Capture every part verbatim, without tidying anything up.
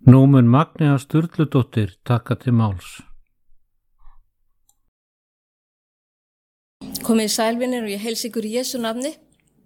Nú mun Magnea Sturludóttir taka til máls. Komið sælvinir og ég heilsa ykkur í Jesú nafni.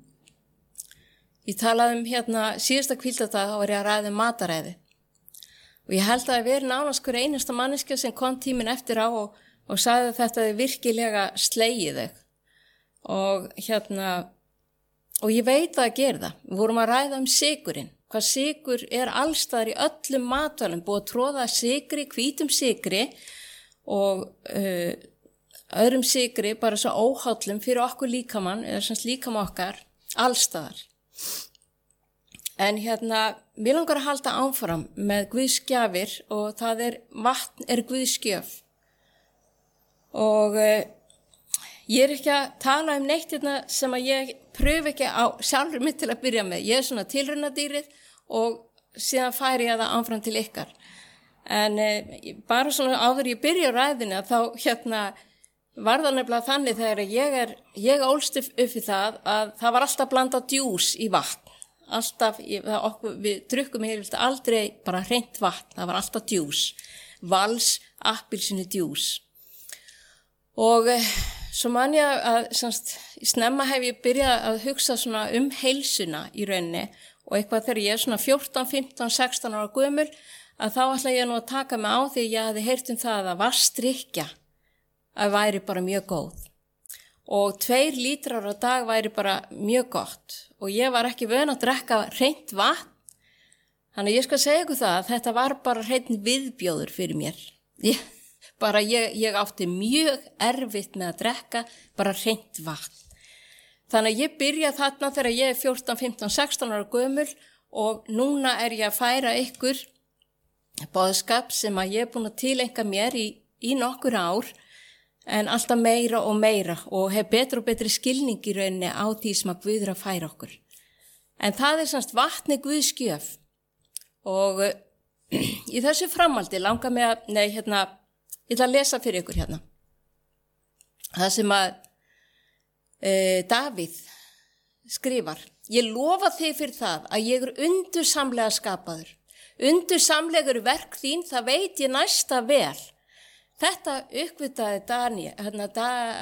Ég talaði um hérna síðasta hvíldardag, þá var ég að ræða um mataræði. Og ég held að það veri nánast hver einasta manneskja sem kom tíminn eftir á og, og sagði að þetta er virkilega slegið þau. Og hérna, og ég veit að það gerir það. Við vorum að ræða um sykurinn. Hvað sykur er allstaðar í öllum matvælum, búið að tróða sykri, hvítum sykri og uh, öðrum sykri, bara svo óhállum fyrir okkur líkamann, eða sem líkama okkar, allstaðar. En hérna, við langar að halda áfram með Guðsgjafir og það er, vatn er Guðsgjöf. Og uh, ég er ekki að tala um neitt hérna sem að ég pröfu ekki á sjálfur mitt til að byrja með. Ég er svona tilraunadýrið og síðan færi ég það áfram til ykkar. En uh, bara svona áður ég byrja á ræðinu þá hérna var það nefnilega þannig þegar ég er, ég ólst upp í það að það var alltaf blandað djús í vatn. Alltaf, ég, það, okkur, við drukkum hér aldrei bara hreint vatn, það var alltaf djús. Vals, appelsínu djús. Og eh, svo man ég að semst, snemma hef ég byrjað að hugsa svona um heilsuna í rauninni og eitthvað þegar ég er svona fjórtán, fimmtán, sextán ára gömul að þá ætla ég nú að taka mig á því ég hafði heyrt um það að vassdrykkja að væri bara mjög góð. Og tveir lítrar á dag væri bara mjög gott og ég var ekki vön að drekka hreint vatn. Þannig ég skal segja ykkur það að þetta var bara hreint viðbjóður fyrir mér. Ég, bara ég, ég átti mjög erfitt með að drekka bara hreint vatn. Þannig að ég byrja þarna þegar ég er fjórtán, fimmtán, sextán ára gömul og núna er ég að færa ykkur boðskap sem að ég er búin að tileinka mér í, í nokkur ár en alltaf meira og meira og hef betur og betri skilning í rauninni á því sem að Guð er að færa okkur. En það er semst vatni Guðsgjöf og uh, í þessu framhaldi langar mig að, nei hérna, ég ætla að lesa fyrir ykkur hérna. Það sem að uh, Davíð skrifar. Ég lofa þig fyrir það að ég er undursamlega skapaður. Undursamlegur verk þín, það veit ég næsta vel. Þetta uppvitaði Daniel, hérna da,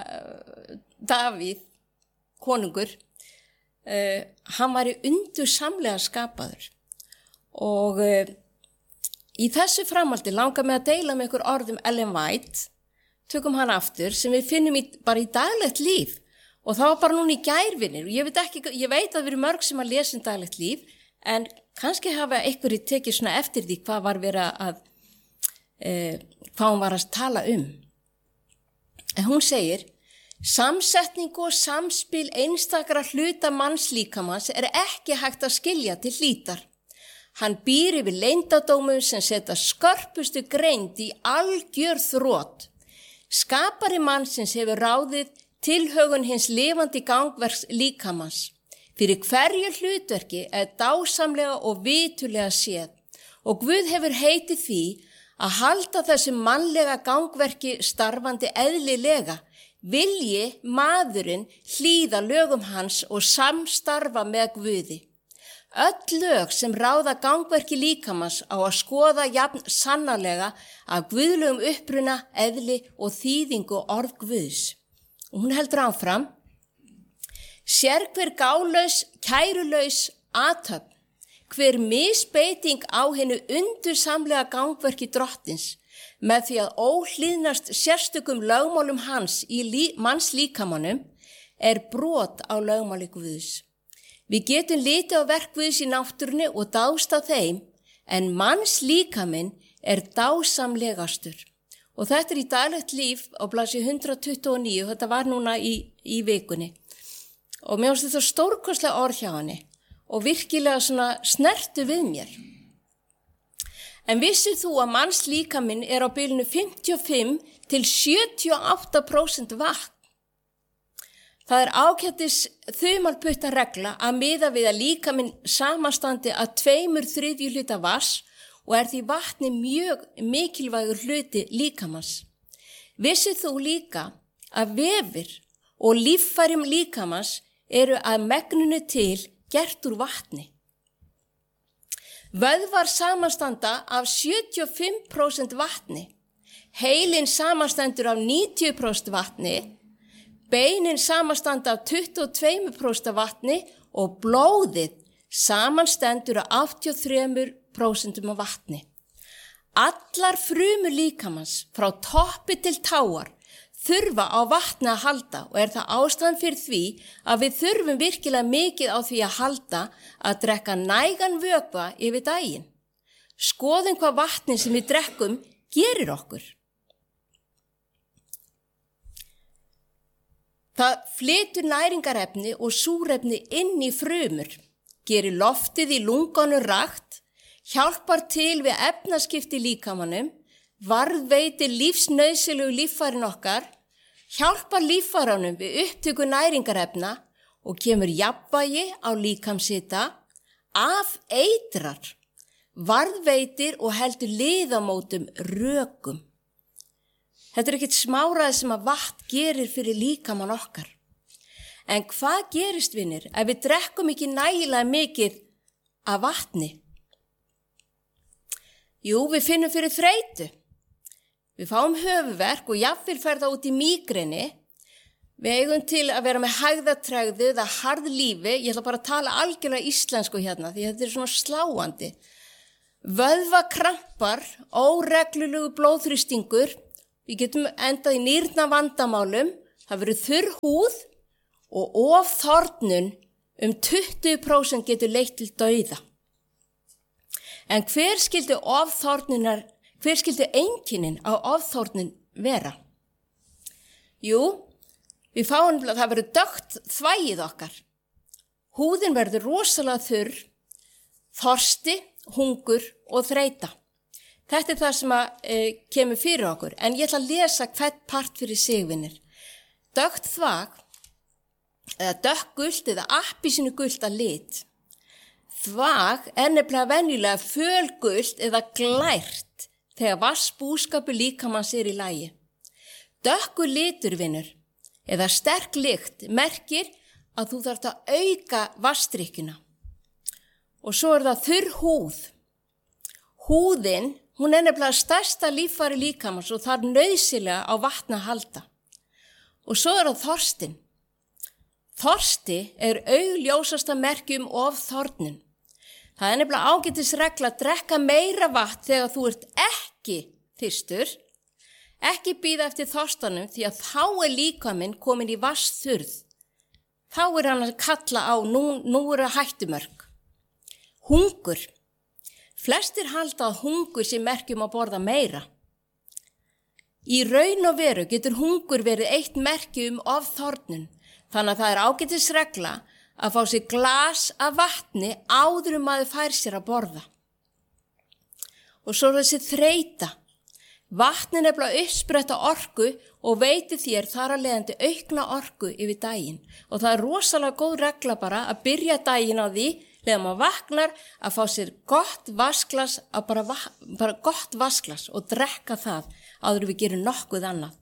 Davíð, konungur, uh, hann var í undursamlega skapaður og uh, í þessu framhaldi langar mig að deila með ykkur orðum Ellen White, tökum hann aftur, sem við finnum í, bara í daglegt líf og það var bara núna í gærvinir og ég veit, ekki, ég veit að við erum mörg sem að lesa um daglegt líf en kannski hafa ykkur í tekið svona eftir því hvað var verið að Eh, hvað hún var að tala um. En hún segir, samsetning og samspil einstakra hluta mannslíkamans er ekki hægt að skilja til hlítar. Hann býr yfir leyndardómum sem setja skörpustu greind í algjör þrot. Skapari mannsins hefur ráðið tilhögun hins lifandi gangverks líkamans. Fyrir hverju hlutverki er dásamlega og vitulega séð og Guð hefur heitið því að halda þessu mannlega gangverki starfandi eðlilega, vilji maðurinn hlýða lögum hans og samstarfa með Guði. Öll lög sem ráða gangverki líkamans á að skoða jafn sannarlega af guðlegum uppruna, eðli og þýðingu orð Guðs. Og hún heldur áfram, sér hver gálaus, kærulaus athöfn, hver misbeiting á hennu undursamlega gangverki drottins með því að óhlýðnast sérstökum lögmálum hans í lí, manns líkamanum er brot á lögmáli Guðs. Við getum litið á verk Guðs í náttúrunni og dást að þeim en manns líkaminn er dásamlegastur. Og þetta er í daglegt líf á blaðsíðu hundrað tuttugu og níu, þetta var núna í, í vikunni. Og mér finnst þetta stórkostlega orð hjá henni. Og virkilega svona snertu við mér. En vissir þú að manns líkaminn er á bilinu fimmtíu og fimm til sjötíu og átta prósent vatn? Það er ágætis þumalputta regla að miða við að líkaminn samanstandi að tveimur þriðju hluta vatns og er því vatni mjög mikilvægur hluti líkamans. Vissir þú líka að vefir og líffærum líkamans eru að megninu til gert úr vatni. Vöðvar samanstanda af sjötíu og fimm prósent vatni. Heilinn samanstendur af níutíu prósent vatni. Beinin samanstanda af tuttugu og tvö prósent vatni og blóðið samanstendur af áttatíu og þrjú prósent af vatni. Allar frumur líkamans frá toppi til táar þurfa á vatni að halda og er það ástæðan fyrir því að við þurfum virkilega mikið á því að halda að drekka nægan vökva yfir daginn. Skoðum hvað vatni sem við drekkum gerir okkur. Það flytur næringarefni og súrefni inn í frumur, gerir loftið í lungunum rakt, hjálpar til við efnaskipti í líkamanum, varðveitir lífsnauðsynlegu líffærin okkar, hjálpar líffæranum við upptöku næringarefna og kemur jafnvægi á líkamshita, afeitrar, varðveitir og heldur liðamótum rökum. Þetta er ekkert smáraði sem að vatn gerir fyrir líkamann okkar. En hvað gerist, vinir, ef við drekkum ekki nægilega mikið af vatni? Jú, við finnum fyrir þreytu. Við fáum höfuðverk og jafnvel fer það út í mígreni. Við eigum til að vera með hægðatregðu eða harðlífi. Ég ætla bara að tala algjörlega íslensku hérna því þetta er svona sláandi. Vöðvakrampar, óreglulegu blóðþrýstingur. Við getum endað í nýrnavandamálum. Það verður þurr húð og ofþornun um tuttugu prósent getur leitt til dauða. En hver skildi ofþornunar Hver skildi einkennin á ofþornun vera? Jú, við fáum að það verður dökkt þvagið okkar. Húðin verður rosalega þurr, þorsti, hungur og þreyta. Þetta er það sem að, e, kemur fyrir okkur, en ég ætla að lesa hvert part fyrir sig, vinir. Dökkt þvag, eða dökkgult eða appelsínugult að lit. Þvag er nefnilega venjulega fölgult eða glært. Þegar vassbúskapur líkamans er í lagi. Dökkur litur, vinur, eða sterk lykt merkir að þú þarft að auka vassdrykkjuna. Og svo er það þurr húð. Húðin, hún er nefnilega stærsta líffæri líkamans og þarf nauðsynlega á vatni að halda. Og svo er það þorstin. Þorsti er augljósasta merki um ofþornun. Það er nefnilega ágætisregla að drekka meira vatn þegar þú ert ekki þyrstur, ekki bíða eftir þorstanum því að þá er líkaminn komin í vatnsþurrð. Þá er hann að kalla á, nú, nú eru hættumörk. Hungur. Flestir halda að hungur sé merki um að borða meira. Í raun og veru getur hungur verið eitt merki um ofþornun, þannig að það er ágætisregla að fá sér glas af vatni áður um að þau fær sér að borða. Og svo er þessi þreyta. Vatni nefnilega uppspretta orku og veitir þér þar að leiðandi aukna orku yfir daginn. Og það er rosalega góð regla bara að byrja daginn á því, þegar maður vaknar, að fá sér gott vasklas, að bara, bara gott vasklas og drekka það áður við gerum nokkuð annað.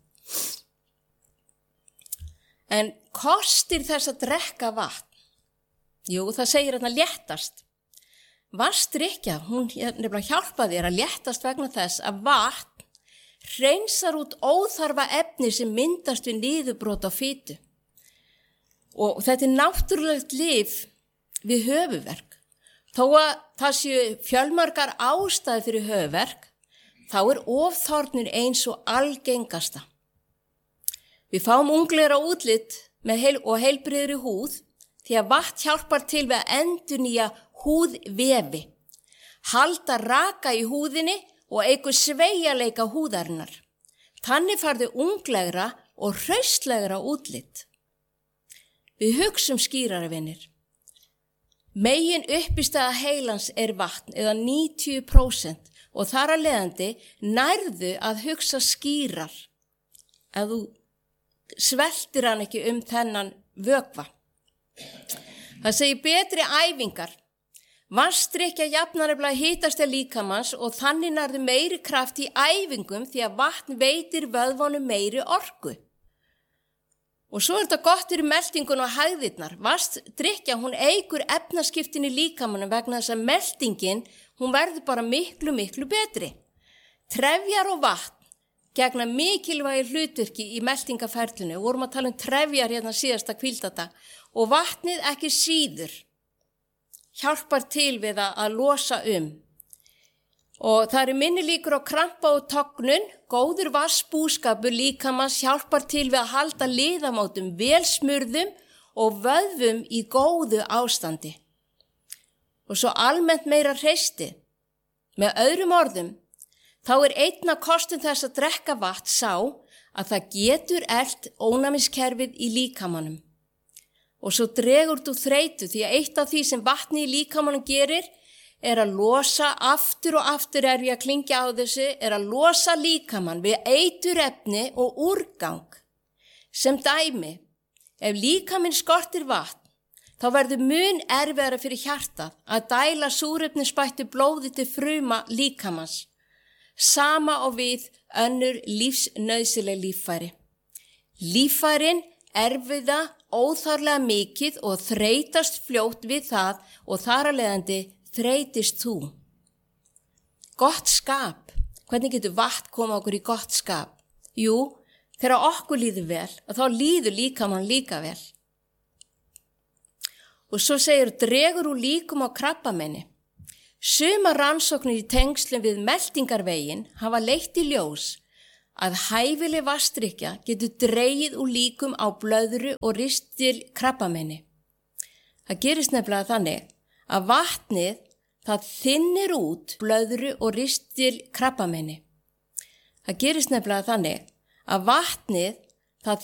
En kostir þess að drekka vatn? Jú, það segir hérna léttast. Vatnsdrykkja, hún nefnilega hjálpa þér að léttast vegna þess að vatn hreinsar út óþarfa efni sem myndast við niðurbrot á fitu. Og þetta er náttúrulegt lyf við höfuðverk. Þó að það séu fjölmargar ástæður fyrir höfuðverk, þá er ofþornun eins og algengasta. Við fáum unglegra útlit með heil og heilbrigðri húð, því að vatn hjálpar til við að endurnýja húðvefi, halda raka í húðinni og eykur sveigjanleika húðarinnar. Þannig farðu unglegra og hraustlegra útlit. Við hugsum skýrara, vinir. Megin uppistæða heilans er vatn eða níutíu prósent og þar að leiðandi nærðu að hugsa skýrar ef þú sveltir hann ekki um þennan vökva. Það segir betri æfingar. Vatnsdrykkja jafnar nefnilega hitastig líkamans og þannig nærðu meiri kraft í æfingum því að vatn veitir vöðvunum meiri orku. Og svo er þetta gott fyrir meltingun og hægðirnar. Vatnsdrykkja, hún eykur efnaskiptin í líkamanum vegna þess að meltingin, hún verður bara miklu, miklu betri. Trefjar og vatn gegna mikilvægi hlutverki í meltingaferlinu. Við vorum að tala um trefjar hérna síðasta hvíldardag og vatnið ekki síður hjálpar til við að losa um. Og það eru minni líkur á krampa og tognun, góður vassbúskapur líkamans hjálpar til við að halda liðamótum vel smurðum og vöðvum í góðu ástandi. Og svo almennt meira hreysti. Með öðrum orðum, þá er einn af kostum þess að drekka vatn sá að það getur elt ónæmiskerfið í líkamanum. Og svo dregur þú þreytu því að eitt af því sem vatni í líkamanum gerir er að losa aftur og aftur er við að klingja á þessu, er að losa líkamann við eiturefni og úrgang. Sem dæmi, ef líkaminn skortir vatn, þá verður mun erfiðara fyrir hjartað að dæla súrefnisbættu blóði til fruma líkamans. Sama og við önnur lífsnauðsynleg líffæri. Líffærin erfiða óþarflega mikið og þreytast fljótt við það og þar af leiðandi þreytist þú. Gott skap. Hvernig getur vatn koma okkur í gott skap? Jú, þegar okkur líður vel, þá líður líkamann líka vel. Og svo segir, dregur úr líkum á krabbameini. Sumar rannsóknir í tengslum við meltingarveginn hafa leitt í ljós að hæfileg vatnsdrykkja getur dregið úr líkum á blöðru og ristil krabbameini. Það gerist nefnilega þannig að vatnið það þynnir út blöðru og ristil krabbameini. Það gerist nefnilega þannig að vatnið